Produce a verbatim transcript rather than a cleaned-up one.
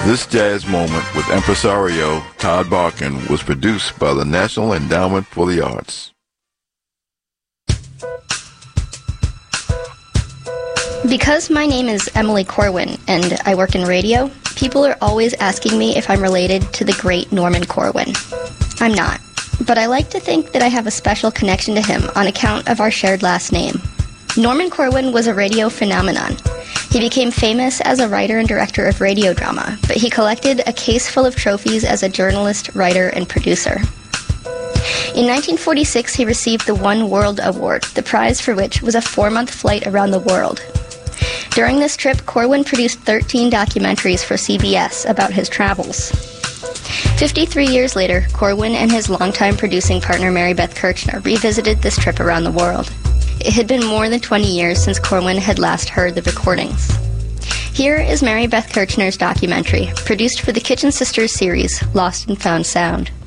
This jazz moment with impresario Todd Barkin was produced by the National Endowment for the Arts. Because my name is Emily Corwin and I work in radio, people are always asking me if I'm related to the great Norman Corwin. I'm not, but I like to think that I have a special connection to him on account of our shared last name. Norman Corwin was a radio phenomenon. He became famous as a writer and director of radio drama, but he collected a case full of trophies as a journalist, writer, and producer. In nineteen forty-six, he received the One World Award, the prize for which was a four-month flight around the world. During this trip, Corwin produced thirteen documentaries for C B S about his travels. Fifty-three years later, Corwin and his longtime producing partner Mary Beth Kirchner revisited this trip around the world. It had been more than twenty years since Corwin had last heard the recordings. Here is Mary Beth Kirchner's documentary, produced for the Kitchen Sisters series, Lost and Found Sound.